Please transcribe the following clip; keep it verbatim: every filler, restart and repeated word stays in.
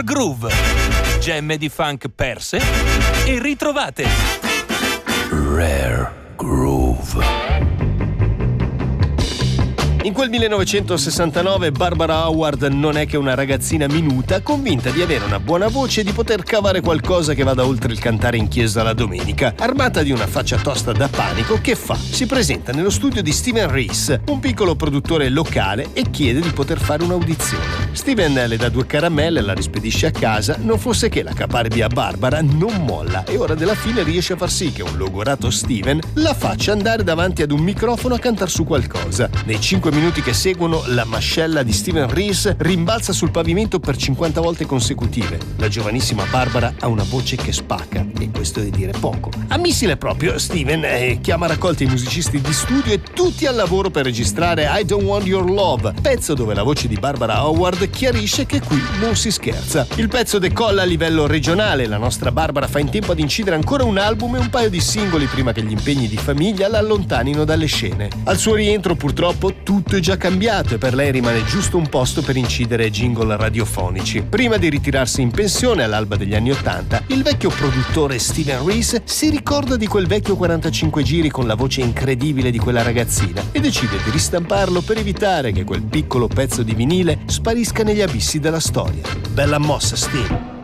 groove. Gemme di funk perse e ritrovate. Rare Groove. In quel millenovecentosessantanove Barbara Howard non è che una ragazzina minuta convinta di avere una buona voce e di poter cavare qualcosa che vada oltre il cantare in chiesa la domenica. Armata di una faccia tosta da panico, che fa? Si presenta nello studio di Steven Reese, un piccolo produttore locale, e chiede di poter fare un'audizione. Steven le dà due caramelle e la rispedisce a casa, non fosse che la caparbia Barbara non molla e ora della fine riesce a far sì che un logorato Steven la faccia andare davanti ad un microfono a cantar su qualcosa. Nei cinque minuti che seguono, la mascella di Steven Reese rimbalza sul pavimento per cinquanta volte consecutive. La giovanissima Barbara ha una voce che spacca, e questo è dire poco. A missile proprio, Steven eh, chiama a raccolta i musicisti di studio e tutti al lavoro per registrare I Don't Want Your Love, pezzo dove la voce di Barbara Howard chiarisce che qui non si scherza. Il pezzo decolla a livello regionale, la nostra Barbara fa in tempo ad incidere ancora un album e un paio di singoli prima che gli impegni di famiglia la allontanino dalle scene. Al suo rientro, purtroppo, tutto è già cambiato e per lei rimane giusto un posto per incidere jingle radiofonici. Prima di ritirarsi in pensione all'alba degli anni ottanta, il vecchio produttore Steven Reese si ricorda di quel vecchio quarantacinque giri con la voce incredibile di quella ragazzina e decide di ristamparlo per evitare che quel piccolo pezzo di vinile sparisca negli abissi della storia. Bella mossa, Steve!